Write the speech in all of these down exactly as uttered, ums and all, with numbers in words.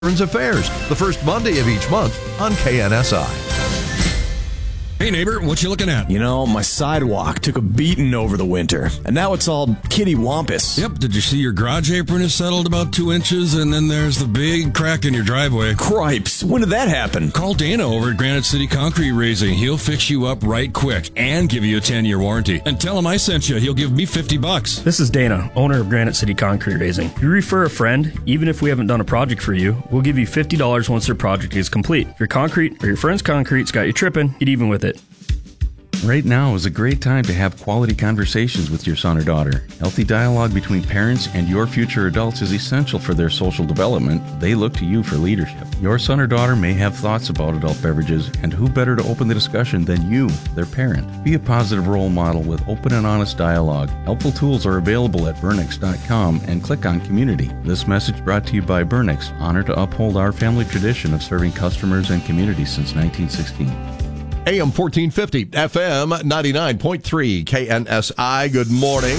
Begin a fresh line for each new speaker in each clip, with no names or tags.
Veterans Affairs, the first Monday of each month on K N S I.
Hey neighbor, what you looking at?
You know, my sidewalk took a beating over the winter, and now it's all kitty wampus.
Yep, did you see your garage apron is settled about two inches, and then there's the big crack in your driveway?
Cripes, when did that happen?
Call Dana over at Granite City Concrete Raising. He'll fix you up right quick and give you a ten-year warranty. And tell him I sent you. He'll give me fifty bucks.
This is Dana, owner of Granite City Concrete Raising. If you refer a friend, even if we haven't done a project for you, we'll give you fifty dollars once their project is complete. If your concrete or your friend's concrete's got you tripping, get even with it.
Right now is a great time to have quality conversations with your son or daughter. Healthy dialogue between parents and your future adults is essential for their social development. They look to you for leadership. Your son or daughter may have thoughts about adult beverages, and who better to open the discussion than you, their parent? Be a positive role model with open and honest dialogue. Helpful tools are available at burnix dot com and click on Community. This message brought to you by Burnix, honored to uphold our family tradition of serving customers and communities since nineteen sixteen.
A M fourteen fifty, F M ninety-nine point three, K N S I. Good morning.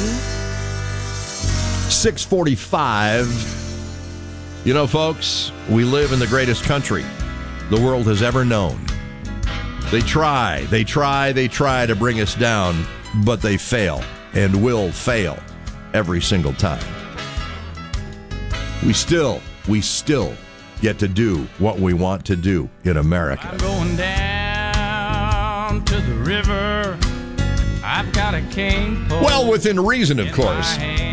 six forty-five. You know, folks, we live in the greatest country the world has ever known. They try, they try, they try to bring us down, but they fail and will fail every single time. We still, we still get to do what we want to do in America.
I'm going down to the river. I've got a cane pole.
Well, within reason, of course.